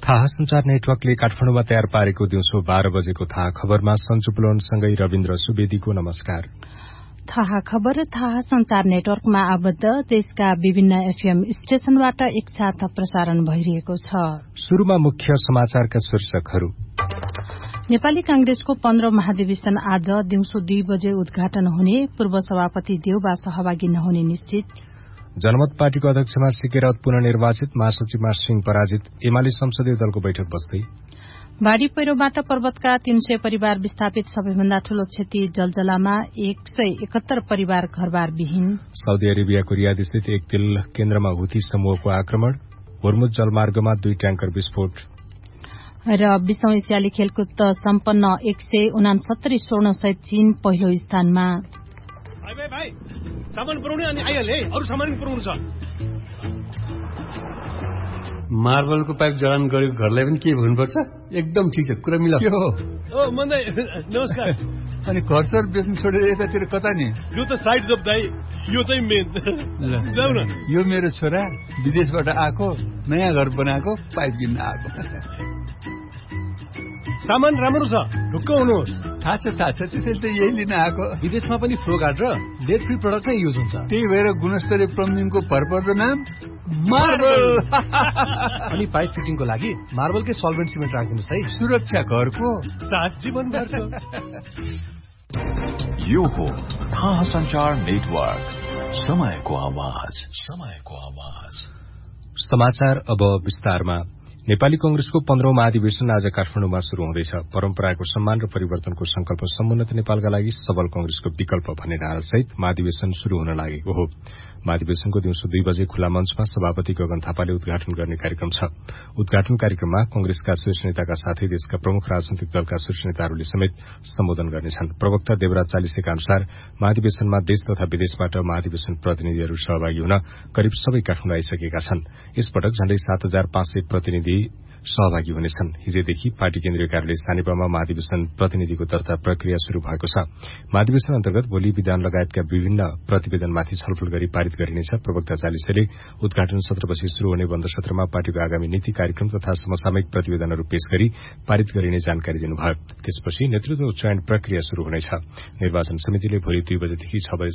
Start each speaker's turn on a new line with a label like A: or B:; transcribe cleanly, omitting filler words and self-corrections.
A: थाहा संचार नेटवर्कले काठमाडौँमा तयार पारेको दिउँसो 12 बजेको थाहा खबरमा सञ्जु पुलनसँगै रविन्द्र सुवेदीको नमस्कार।
B: थाहा खबर थाहा संचार नेटवर्कमा आबद्ध देशका विभिन्न एफएम स्टेशनबाट एकसाथ प्रसारण भइरहेको छ।
A: शुरूमा मुख्य समाचारका शीर्षकहरू।
B: नेपाली कांग्रेसको 15 महाधिवेशन आज दिउँसो 2 बजे उद्घाटन हुने, पूर्व सभापति देउबा सहभागी नहुने निश्चित।
A: जनमत पार्टीको अध्यक्षमा सिकेरत पुननिर्वाचित, महासचिवमा सिंह पराजित, एमाले संसदीय दलको बैठक बस्दै।
B: बाढ़ी पहिरोबाट पर्वतका 300 परिवार विस्थापित, सबैभन्दा ठूलो क्षति जलजलामा 171 परिवार घरबार विहीन।
A: साउदी अरेबियाको रियाद स्थित एक तेल केन्द्रमा हुथी समूहको आक्रमण, होर्मुज जलमार्गमा 2 ट्याङ्कर विस्फोट।
B: र 20औं एसियाली खेलकुद सम्पन्न 169 स्वर्ण सहित चीन पहिलो स्थानमा।
C: भाइ सामान पुर्याउने अनि आइहाले, अरु सामान पनि पुर्याउनु छ।
D: मार्बलको पाइप जडान गरेको घरलाई पनि के भन्नुपर्छ? एकदम ठिक छ, कुरा मिला।
C: ओ मन्दै नमस्कार।
D: अनि घर सर बेच्नु छोडेर यतातिर कता नि?
C: यो त साइड जब दाइ, यो चाहिँ मेन। जाऊ न।
D: यो मेरो छोरा विदेशबाट आएको, नयाँ घर बनाएको, पाइप किन्न आएको।
C: सामान राम्रो छ, ढुक्क हुनुहोस्।
D: थाहा छ, त्यसैले त यही लिन आएको।
C: विदेशमा पनि फ्लो गार्ड र लेड फ्री प्रडक्ट नै युज हुन्छ।
D: त्यही भएर गुणस्तरीय प्लम्बिङको भरपर्दो नाम मार्बल।
C: अनि पाइप फिटिङको लागि मार्बलकै सल्भेन्ट सिमेन्ट राखिदिनुहोस् है।
D: सुरक्षा घरको
C: साथ जीवनभरको।
E: यो हो थाहा संचार नेटवर्क, समयको आवाज।
A: समाचार अब विस्तारमा। नेपाली कंग्रेसको 15औं महाधिवेशन आज काठमाडौँमा शुरू हुँदैछ। परम्पराको सम्मान र परिवर्तनको संकल्प समुन्नत नेपालका लागि सबल कंग्रेसको विकल्प भन्ने नारासहित महाधिवेशन शुरू हुन लागेको हो। महाधिवेशनको दिउँसो 2 बजे खुल्ला मञ्चमा सभापति गगन थापाले उद्घाटन गर्ने कार्यक्रम छ। उद्घाटन कार्यक्रममा कंग्रेसका शीर्ष नेताका साथै देशका प्रमुख राजनैतिक दलका शीर्ष नेताहरूले समेत सम्बोधन गर्नेछन्। प्रवक्ता देवराज चालिसेका अनुसार महाधिवेशनमा देश तथा विदेशबाट महाधिवेशन प्रतिनिधिहरू सहभागी हुन करिब सबै काठमाडौँ आइसकेका छन्। यसपटक झण्डै 7500 प्रतिनिधि सहभागी हुनेछन्। हिजैदेखि पार्टी केन्द्रीय कार्यालय सानेपामा महाधिवेशन प्रतिनिधिको दर्ता प्रक्रिया शुरू भएको छ। महाधिवेशन अन्तर्गत भोलि विधान लगायतका विभिन्न प्रतिवेदनमाथि छलफल गरी पारित गरिनेछ। प्रवक्ता चालिसेले उद्घाटन सत्रपछि शुरू हुने बन्द सत्रमा पार्टीको आगामी नीति कार्यक्रम तथा समसामयिक प्रतिवेदनहरू पेश गरी पारित गरिने जानकारी दिनुभयो। त्यसपछि नेतृत्व चयन प्रक्रिया शुरू हुनेछ। निर्वाचन समितिले भोलि 2 बजेदेखि 6 बजे